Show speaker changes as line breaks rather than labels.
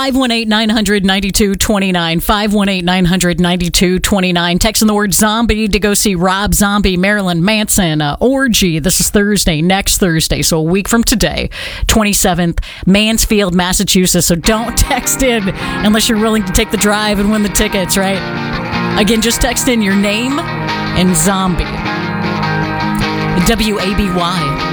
518-900-9229. 518-900-9229. Text in the word zombie to go see Rob Zombie, Marilyn Manson, Orgy. This is Thursday, next Thursday, so a week from today, 27th, Mansfield, Massachusetts. So don't text in unless you're willing to take the drive and win the tickets, right? Again, just text in your name and zombie. WABY.